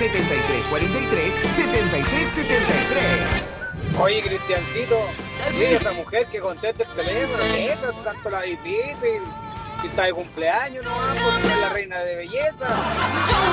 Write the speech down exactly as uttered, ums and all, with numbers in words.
setenta y tres cuarenta y tres, setenta y tres setenta y tres. Oye, Cristiancito, dile a esa mujer que conteste el teléfono, eso es tanto la difícil. Si está de cumpleaños, no va, porque es la reina de belleza.